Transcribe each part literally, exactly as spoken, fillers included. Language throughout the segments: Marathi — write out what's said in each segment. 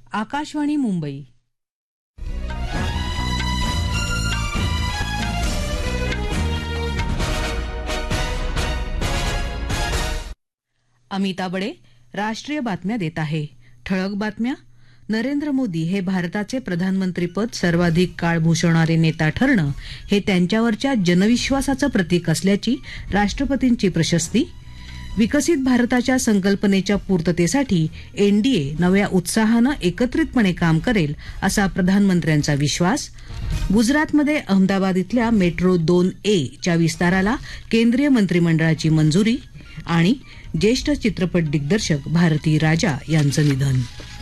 आकाशवाणी मुंबई. अमिता बडे राष्ट्रीय बातम्या देत आहे. ठळक बातम्या. नरेंद्र मोदी हे भारताचे प्रधानमंत्रीपद सर्वाधिक काळ भूषवणारे नेता ठरणं हे त्यांच्यावरच्या जनविश्वासाचं प्रतीक असल्याची राष्ट्रपतींची प्रशस्ती. विकसित भारताच्या संकल्पनेच्या पूर्ततेसाठी एनडीए नव्या उत्साहानं एकत्रितपणे काम करेल असा प्रधानमंत्र्यांचा विश्वास. गुजरातमध्ये अहमदाबाद इथल्या मेट्रो दोन ए च्या विस्ताराला केंद्रीय मंत्रिमंडळाची मंजुरी. आणि ज्येष्ठ चित्रपट दिग्दर्शक भारती राजा यांचं निधन.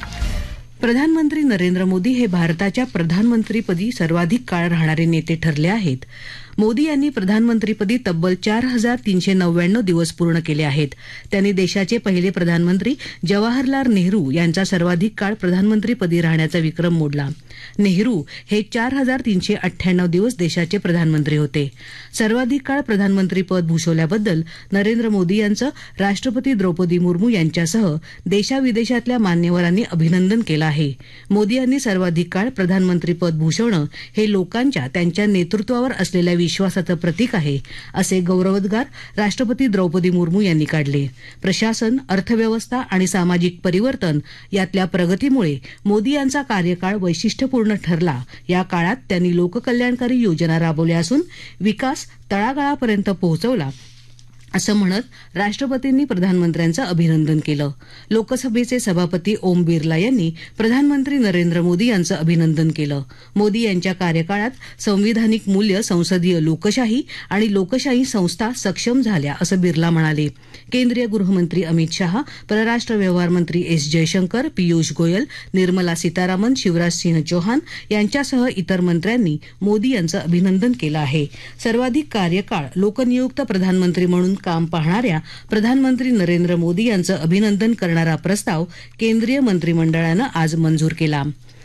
प्रधानमंत्री नरेंद्र मोदी हे भारताच्या प्रधानमंत्रीपदी सर्वाधिक काळ राहणारे नेते ठरले आहेत. मोदी यांनी प्रधानमंत्रीपदी तब्बल चार हजार तीनशे नव्याण्णव दिवस पूर्ण केले आहेत. त्यांनी देशाचे पहिले प्रधानमंत्री जवाहरलाल नेहरू यांचा सर्वाधिक काळ प्रधानमंत्रीपदी राहण्याचा विक्रम मोडला. नेहरू हे चार हजार तीनशे अठ्ठ्याण्णव दिवस देशाचे प्रधानमंत्री होते. सर्वाधिक काळ प्रधानमंत्रीपद भूषवल्याबद्दल नरेंद्र मोदी यांचं राष्ट्रपती द्रौपदी मुर्मू यांच्यासह देशाविदेशातल्या मान्यवरांनी अभिनंदन केलं आहे. मोदी यांनी सर्वाधिक काळ प्रधानमंत्रीपद भूषवणं हे लोकांच्या त्यांच्या नेतृत्वावर असलेल्या विश्वासाचं प्रतीक आहे असे गौरवोद्गार राष्ट्रपती द्रौपदी मुर्मू यांनी काढले. प्रशासन, अर्थव्यवस्था आणि सामाजिक परिवर्तन यातल्या प्रगतीमुळे मोदी यांचा कार्यकाळ वैशिष्ट्यपूर्ण ठरला. या काळात त्यांनी लोककल्याणकारी योजना राबवल्या असून विकास तळागाळापर्यंत पोहोचवला असं म्हणत राष्ट्रपतींनी प्रधानमंत्र्यांचं अभिनंदन केलं. लोकसभेचे सभापती ओम बिर्ला यांनी प्रधानमंत्री नरेंद्र मोदी यांचं अभिनंदन केलं. मोदी यांच्या कार्यकाळात संविधानिक मूल्य, संसदीय लोकशाही आणि लोकशाही संस्था सक्षम झाल्या असं बिर्ला म्हणाले. केंद्रीय गृहमंत्री अमित शहा, परराष्ट्र व्यवहार मंत्री एस जयशंकर, पियुष गोयल, निर्मला सीतारामन, शिवराज सिंह चौहान यांच्यासह इतर मंत्र्यांनी मोदी यांचं अभिनंदन केलं आहे. सर्वाधिक कार्यकाळ लोकनियुक्त प्रधानमंत्री म्हणून काम पाहणाऱ्या प्रधानमंत्री नरेंद्र मोदी यांचं अभिनंदन करणारा प्रस्ताव केंद्रीय मंत्रिमंडळानं आज मंजूर केला.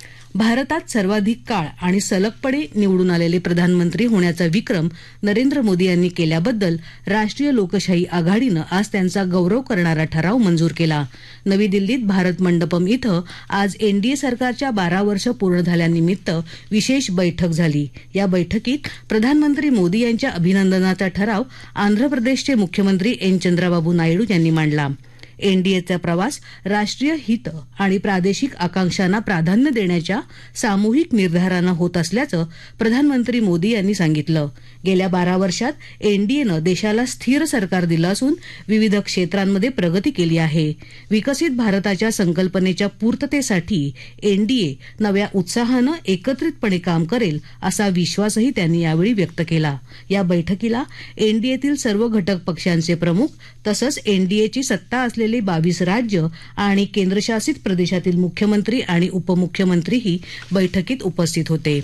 भारतात सर्वाधिक काळ आणि सलगपणे निवडून आलेले प्रधानमंत्री होण्याचा विक्रम नरेंद्र मोदी यांनी केल्याबद्दल राष्ट्रीय लोकशाही आघाडीनं आज त्यांचा गौरव करणारा ठराव मंजूर केला. नवी दिल्लीत भारत मंडपम इथं आज एनडीए सरकारच्या बारा वर्ष पूर्ण झाल्यानिमित्त विशेष बैठक झाली. या बैठकीत प्रधानमंत्री मोदी यांच्या अभिनंदनाचा ठराव आंध्र प्रदेशचे मुख्यमंत्री एन चंद्राबाबू नायडू यांनी मांडला. एनडीएचा प्रवास राष्ट्रीय हित आणि प्रादेशिक आकांक्षांना प्राधान्य देण्याच्या सामूहिक निर्धारानं होत असल्याचं प्रधानमंत्री मोदी यांनी सांगितलं. गेल्या बारा वर्षात एनडीएनं देशाला स्थिर सरकार दिलं असून विविध क्षेत्रांमध्ये प्रगती केली आहे. विकसित भारताच्या संकल्पनेच्या पूर्ततेसाठी एनडीए नव्या उत्साहानं एकत्रितपणे काम करेल असा विश्वासही त्यांनी यावेळी व्यक्त केला. या बैठकीला एनडीएतील सर्व घटक पक्षांचे प्रमुख तसंच एनडीएची सत्ता असलेली बावीस राज्य आणि केंद्रशासित प्रदेशातील मुख्यमंत्री आणि उपमुख्यमंत्रीही बैठकीत उपस्थित होते.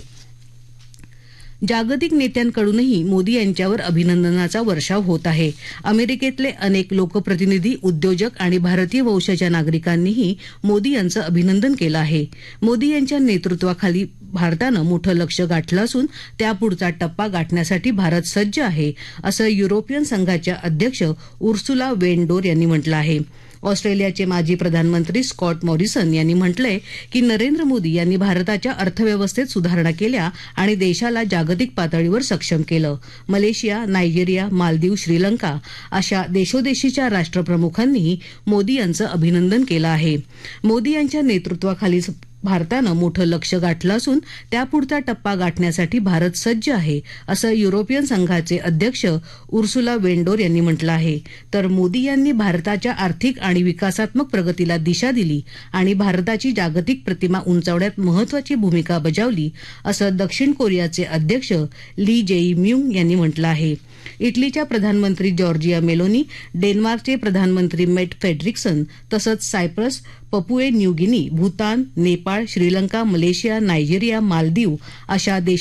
जागतिक नेत्यांकडूनही मोदी यांच्यावर अभिनंदनाचा वर्षाव होत आहे. अमेरिकेतले अनेक लोकप्रतिनिधी, उद्योजक आणि भारतीय वंशाच्या नागरिकांनीही मोदी यांचं अभिनंदन केलं आहे. मोदी यांच्या नेतृत्वाखाली भारतानं मोठं लक्ष्य गाठलं असून त्यापुढचा टप्पा गाठण्यासाठी भारत सज्ज आहे असं युरोपियन संघाच्या अध्यक्ष उर्सुला वेन डोर यांनी म्हटलं आहे. ऑस्ट्रेलियाचे माजी प्रधानमंत्री स्कॉट मॉरिसन यांनी म्हटलंय की नरेंद्र मोदी यांनी भारताच्या अर्थव्यवस्थेत सुधारणा केल्या आणि देशाला जागतिक पातळीवर सक्षम केलं. मलेशिया, नायजेरिया, मालदीव, श्रीलंका अशा देशोदेशीच्या राष्ट्रप्रमुखांनीही मोदी यांचं अभिनंदन केलं आहे. मोदी यांच्या नेतृत्वाखाली भारतानं मोठं लक्ष्य गाठलं असून त्यापुढचा टप्पा गाठण्यासाठी भारत सज्ज आहे असं युरोपियन संघाचे अध्यक्ष उर्सुला वेन डोर यांनी म्हटलं आहे. तर मोदी यांनी भारताच्या आर्थिक आणि विकासात्मक प्रगतीला दिशा दिली आणि भारताची जागतिक प्रतिमा उंचावण्यात महत्वाची भूमिका बजावली असं दक्षिण कोरियाचे अध्यक्ष ली जेई म्यूंग यांनी म्हटलं आहे. इटलीच्या प्रधानमंत्री जॉर्जिया मेलोनी, डेन्मार्कचे प्रधानमंत्री मेट फेड्रिक्सन तसंच Cyprus, पपुए New Guinea, Bhutan, Nepal, Sri Lanka, Malaysia, Nigeria, Maldives अशा देश